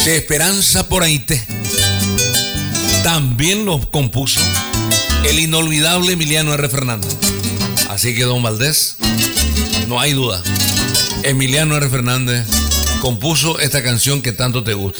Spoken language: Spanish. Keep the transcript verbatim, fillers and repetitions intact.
de Esperanza por Aite también lo compuso el inolvidable Emiliano R. Fernández. Así que, don Valdés, no hay duda. Emiliano R. Fernández compuso esta canción que tanto te gusta.